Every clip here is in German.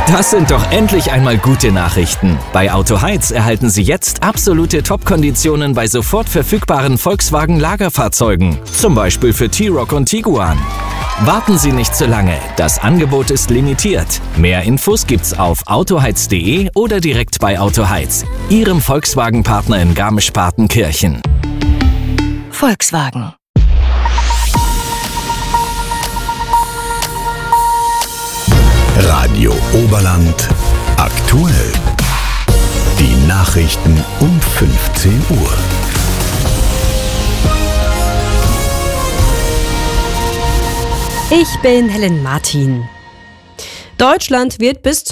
Das sind doch endlich einmal gute Nachrichten. Bei Autoheiz erhalten Sie jetzt absolute Top-Konditionen bei sofort verfügbaren Volkswagen-Lagerfahrzeugen. Zum Beispiel für T-Roc und Tiguan. Warten Sie nicht zu lange, das Angebot ist limitiert. Mehr Infos gibt's auf autoheiz.de oder direkt bei Autoheiz, Ihrem Volkswagen-Partner in Garmisch-Partenkirchen. Volkswagen. Radio Oberland aktuell. Die Nachrichten um 15 Uhr. Ich bin Helen Martin. Deutschland wird bis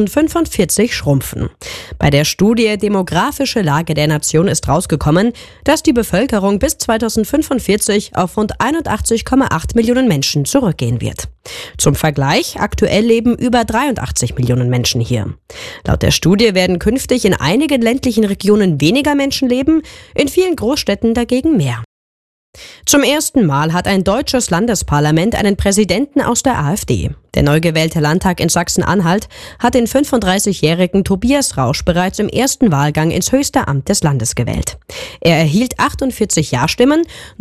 2045 schrumpfen. Bei der Studie Demografische Lage der Nation ist rausgekommen, dass die Bevölkerung bis 2045 auf rund 81,8 Millionen Menschen zurückgehen wird. Zum Vergleich, aktuell leben über 83 Millionen Menschen hier. Laut der Studie werden künftig in einigen ländlichen Regionen weniger Menschen leben, in vielen Großstädten dagegen mehr. Zum ersten Mal hat ein deutsches Landesparlament einen Präsidenten aus der AfD. Der neu gewählte Landtag in Sachsen-Anhalt hat den 35-jährigen Tobias Rausch bereits im ersten Wahlgang ins höchste Amt des Landes gewählt. Er erhielt 48 Ja-Stimmen,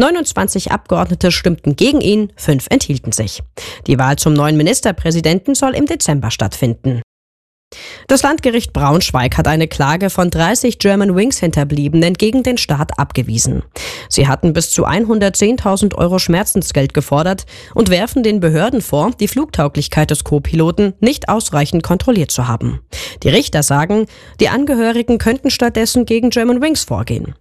29 Abgeordnete stimmten gegen ihn, 5 enthielten sich. Die Wahl zum neuen Ministerpräsidenten soll im Dezember stattfinden. Das Landgericht Braunschweig hat eine Klage von 30 Germanwings-Hinterbliebenen gegen den Staat abgewiesen. Sie hatten bis zu 110.000 Euro Schmerzensgeld gefordert und werfen den Behörden vor, die Flugtauglichkeit des Co-Piloten nicht ausreichend kontrolliert zu haben. Die Richter sagen, die Angehörigen könnten stattdessen gegen Germanwings vorgehen.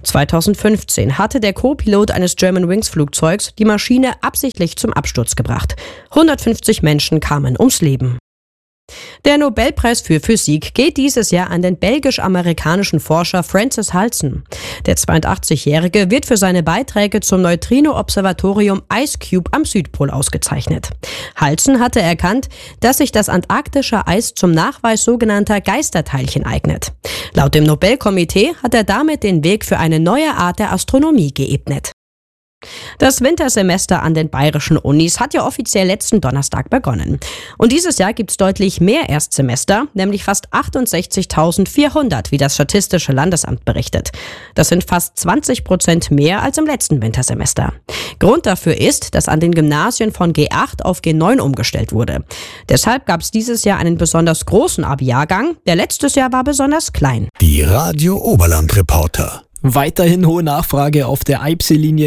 2015 hatte der Co-Pilot eines Germanwings-Flugzeugs die Maschine absichtlich zum Absturz gebracht. 150 Menschen kamen ums Leben. Der Nobelpreis für Physik geht dieses Jahr an den belgisch-amerikanischen Forscher Francis Halsen. Der 82-Jährige wird für seine Beiträge zum Neutrino-Observatorium IceCube am Südpol ausgezeichnet. Halsen hatte erkannt, dass sich das antarktische Eis zum Nachweis sogenannter Geisterteilchen eignet. Laut dem Nobelkomitee hat er damit den Weg für eine neue Art der Astronomie geebnet. Das Wintersemester an den bayerischen Unis hat ja offiziell letzten Donnerstag begonnen. Und dieses Jahr gibt es deutlich mehr Erstsemester, nämlich fast 68.400, wie das Statistische Landesamt berichtet. Das sind fast 20% mehr als im letzten Wintersemester. Grund dafür ist, dass an den Gymnasien von G8 auf G9 umgestellt wurde. Deshalb gab es dieses Jahr einen besonders großen Abi-Jahrgang, der letztes Jahr war besonders klein. Die Radio Oberland Reporter. Weiterhin hohe Nachfrage auf der Eibsee-Linie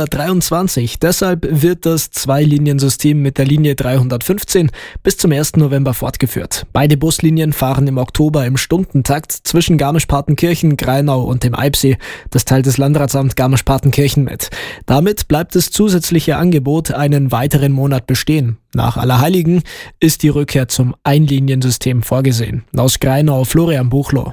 323. Deshalb wird das Zwei-Linien-System mit der Linie 315 bis zum 1. November fortgeführt. Beide Buslinien fahren im Oktober im Stundentakt zwischen Garmisch-Partenkirchen, Grainau und dem Eibsee. Das teilt das Landratsamt Garmisch-Partenkirchen mit. Damit bleibt das zusätzliche Angebot einen weiteren Monat bestehen. Nach Allerheiligen ist die Rückkehr zum Einliniensystem vorgesehen. Aus Grainau Florian Buchloh.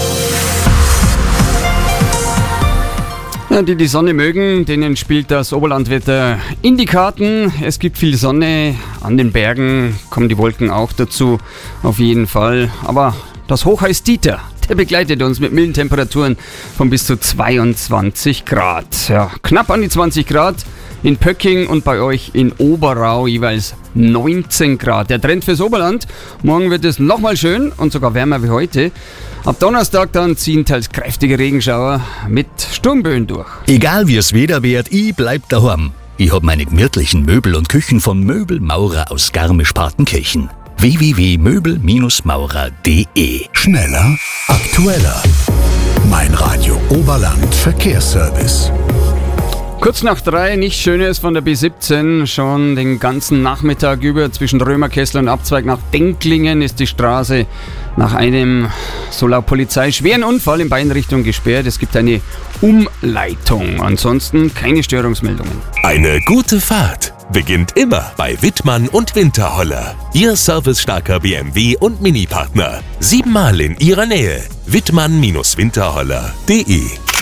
Ja, die Sonne mögen, denen spielt das Oberlandwetter in die Karten. Es gibt viel Sonne, an den Bergen kommen die Wolken auch dazu, auf jeden Fall. Aber das Hochheiß Dieter, der begleitet uns mit milden Temperaturen von bis zu 22 Grad. Ja, knapp an die 20 Grad in Pöcking und bei euch in Oberau jeweils 19 Grad. Der Trend fürs Oberland. Morgen wird es nochmal schön und sogar wärmer wie heute. Ab Donnerstag dann ziehen teils kräftige Regenschauer mit Sturmböen durch. Egal wie es Wetter wird, ich bleib daheim. Ich hab meine gemütlichen Möbel und Küchen von Möbelmaurer aus Garmisch-Partenkirchen. www.möbelmaurer.de. Schneller, aktueller. Mein Radio Oberland Verkehrsservice. Kurz nach 3, nichts Schönes von der B17. Schon den ganzen Nachmittag über zwischen Römerkessel und Abzweig nach Denklingen ist die Straße nach einem, so laut Polizei, schweren Unfall in beiden Richtungen gesperrt. Es gibt eine Umleitung. Ansonsten keine Störungsmeldungen. Eine gute Fahrt beginnt immer bei Wittmann und Winterholler. Ihr servicestarker BMW und Mini-Partner. 7-mal in Ihrer Nähe. Wittmann-Winterholler.de.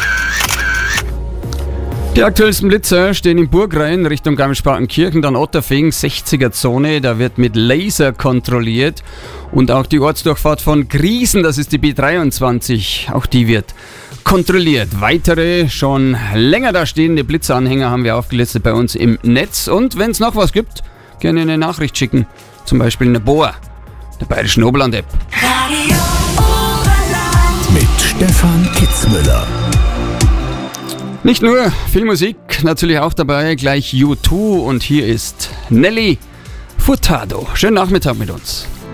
Die aktuellsten Blitzer stehen in Burgrhein Richtung Garmisch-Partenkirchen, dann Otterfing, 60er-Zone, da wird mit Laser kontrolliert. Und auch die Ortsdurchfahrt von Griesen, das ist die B23, auch die wird kontrolliert. Weitere, schon länger da stehende Blitzeranhänger haben wir aufgelistet bei uns im Netz. Und wenn es noch was gibt, gerne eine Nachricht schicken, zum Beispiel eine Bohr. der Bayerischen Oberland-App. Radio Oberland. Mit Stefan Kitzmüller. Nicht nur viel Musik, natürlich auch dabei gleich U2 und hier ist Nelly Furtado. Schönen Nachmittag mit uns.